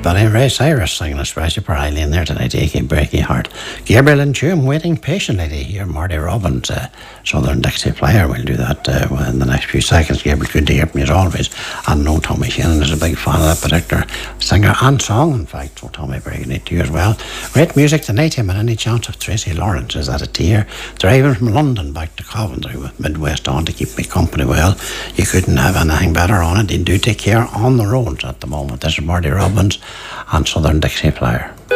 Billy Ray Cyrus singing especially for Eileen there tonight, A.K. Breaky Heart. Gabriel and Tume waiting patiently to hear Marty Robbins, Southern Dixie Flyer. We'll do that in the next few seconds. Gabriel, good to hear from you as always. And no, Tommy Shannon is a big fan of that particular singer and song, in fact. So Tommy, very good night to you as well. Great music tonight, him and any chance of Tracy Lawrence is at a tier. Driving from London back to Coventry with Midwest on to keep me company well. You couldn't have anything better on it. They do take care on the roads at the moment. This is Marty Robbins and Southern Dixie Flyer.